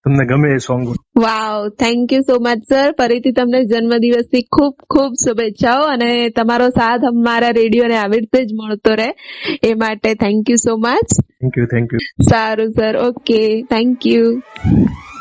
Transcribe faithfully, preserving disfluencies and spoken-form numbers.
તમને ગમે એ song. Vav, thank you so much sir. ફરીથી તમને જન્મદિવસની ખૂબ ખૂબ શુભેચ્છાઓ, અને તમારો સાથ અમારા રેડિયોને આવી રીતે જ મળતો રહે એ માટે thank you so much. Thank you thank you. સારું સર, ઓકે, થેન્ક યુ.